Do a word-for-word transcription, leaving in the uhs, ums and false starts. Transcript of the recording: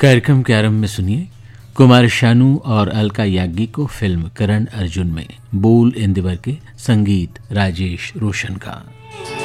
कार्यक्रम के आरंभ में सुनिए कुमार शानू और अलका याग्निक को फिल्म करण अर्जुन में बोल इंदिवर के, संगीत राजेश रोशन का।